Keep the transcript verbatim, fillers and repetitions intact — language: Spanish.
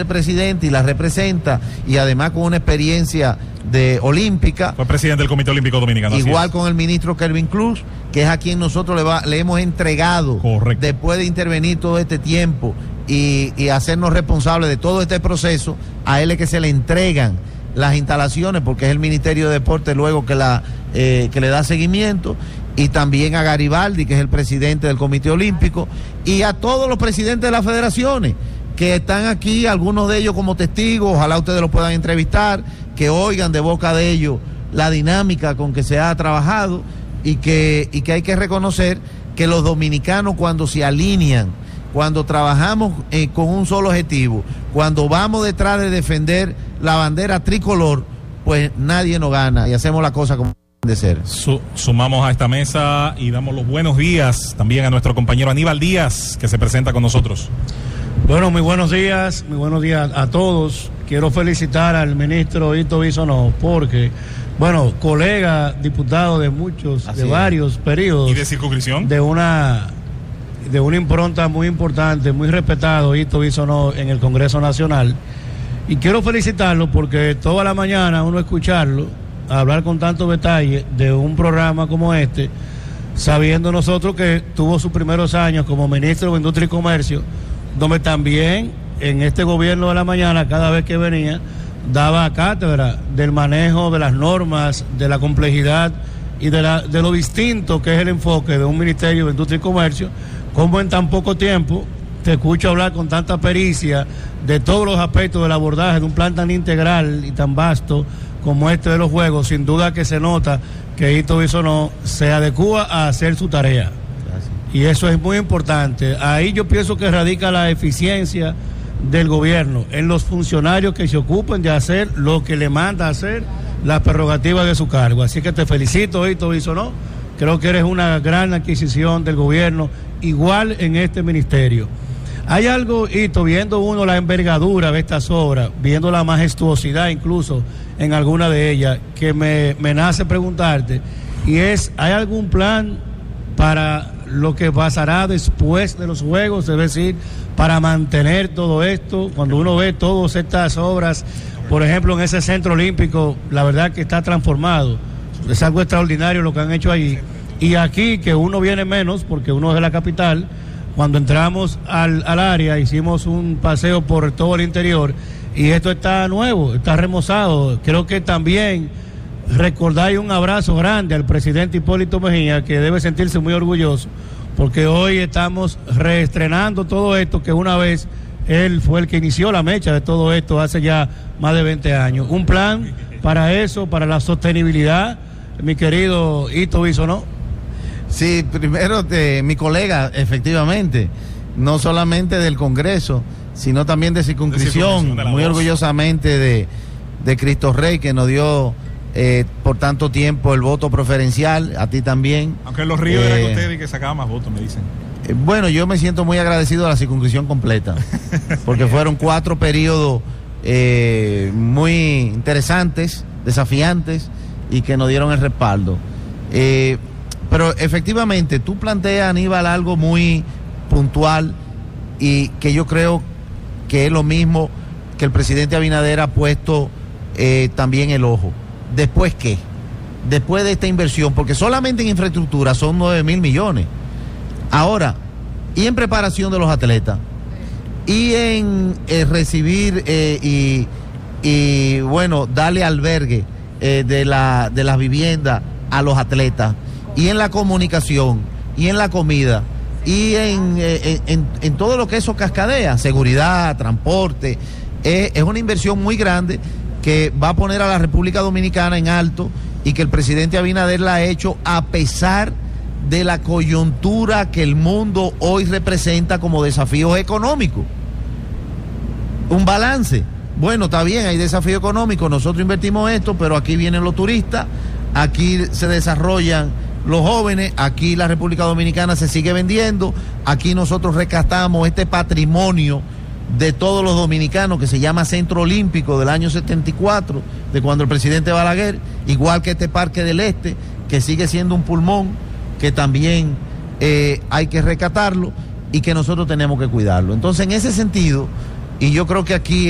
el presidente y la representa, y además con una experiencia de olímpica. Fue presidente del Comité Olímpico Dominicano. Igual con el ministro Kelvin Cruz, que es a quien nosotros le, va, le hemos entregado, correcto, después de intervenir todo este tiempo y, y hacernos responsables de todo este proceso. A él es que se le entregan las instalaciones, porque es el Ministerio de Deporte luego que, la, eh, que le da seguimiento, y también a Garibaldi, que es el presidente del Comité Olímpico, y a todos los presidentes de las federaciones que están aquí, algunos de ellos como testigos. Ojalá ustedes los puedan entrevistar, que oigan de boca de ellos la dinámica con que se ha trabajado, y que, y que hay que reconocer que los dominicanos, cuando se alinean, cuando trabajamos eh, con un solo objetivo, cuando vamos detrás de defender la bandera tricolor, pues nadie nos gana y hacemos la cosa como de ser. Su, sumamos a esta mesa y damos los buenos días también a nuestro compañero Aníbal Díaz, que se presenta con nosotros. Bueno, muy buenos días, muy buenos días a todos. Quiero felicitar al ministro Ito Bisonó, porque, bueno, colega, diputado de muchos, Así de es. varios periodos. ¿Y de circunscripción? De una, de una impronta muy importante, muy respetado, Ito Bisonó, en el Congreso Nacional. Y quiero felicitarlo porque toda la mañana uno escucharlo hablar con tanto detalle de un programa como este, sabiendo nosotros que tuvo sus primeros años como ministro de Industria y Comercio, donde también en este gobierno de la mañana, cada vez que venía, daba cátedra del manejo de las normas, de la complejidad y de, la, de lo distinto que es el enfoque de un Ministerio de Industria y Comercio, como en tan poco tiempo te escucho hablar con tanta pericia de todos los aspectos del abordaje de un plan tan integral y tan vasto como este de los juegos. Sin duda que se nota que Ito Bisonó se adecúa a hacer su tarea. Gracias. Y eso es muy importante. Ahí yo pienso que radica la eficiencia del gobierno, en los funcionarios que se ocupen de hacer lo que le manda a hacer la prerrogativa de su cargo. Así que te felicito, Ito Bisonó. Creo que eres una gran adquisición del gobierno, igual en este ministerio. Hay algo, Ito, viendo uno la envergadura de estas obras, viendo la majestuosidad incluso en alguna de ellas, que me, me nace preguntarte, y es, ¿hay algún plan para lo que pasará después de los Juegos? Es decir, para mantener todo esto, cuando uno ve todas estas obras, por ejemplo, en ese centro olímpico, la verdad que está transformado, es algo extraordinario lo que han hecho allí, y aquí que uno viene menos, porque uno es de la capital. Cuando entramos al, al área, hicimos un paseo por todo el interior y esto está nuevo, está remozado. Creo que también recordar un abrazo grande al presidente Hipólito Mejía, que debe sentirse muy orgulloso, porque hoy estamos reestrenando todo esto, que una vez él fue el que inició la mecha de todo esto hace ya más de veinte años. Un plan para eso, para la sostenibilidad, mi querido Ito Bisonó. Sí, primero de mi colega, efectivamente, no solamente del Congreso, sino también de circunscripción, de muy voz. Orgullosamente de, de Cristo Rey, que nos dio eh, por tanto tiempo el voto preferencial, a ti también. Aunque en los ríos eh, era que usted que sacaba más votos, me dicen. Eh, bueno, yo me siento muy agradecido a la circunscripción completa, porque fueron cuatro periodos eh, muy interesantes, desafiantes, y que nos dieron el respaldo. Eh, Pero efectivamente, tú planteas, Aníbal, algo muy puntual y que yo creo que es lo mismo que el presidente Abinader ha puesto eh, también el ojo. ¿Después qué? Después de esta inversión, porque solamente en infraestructura son nueve mil millones. Ahora, y en preparación de los atletas, y en eh, recibir eh, y, y, bueno, darle albergue eh, de, la, de las viviendas a los atletas, y en la comunicación, y en la comida, y en, en, en, en todo lo que eso cascadea, seguridad, transporte, eh, es una inversión muy grande que va a poner a la República Dominicana en alto, y que el presidente Abinader la ha hecho a pesar de la coyuntura que el mundo hoy representa como desafíos económicos. Un balance. Bueno, está bien, hay desafío económico, nosotros invertimos esto, pero aquí vienen los turistas, aquí se desarrollan los jóvenes, aquí la República Dominicana se sigue vendiendo, aquí nosotros rescatamos este patrimonio de todos los dominicanos que se llama Centro Olímpico del año setenta y cuatro, de cuando el presidente Balaguer, igual que este Parque del Este, que sigue siendo un pulmón, que también eh, hay que rescatarlo y que nosotros tenemos que cuidarlo. Entonces, en ese sentido, y yo creo que aquí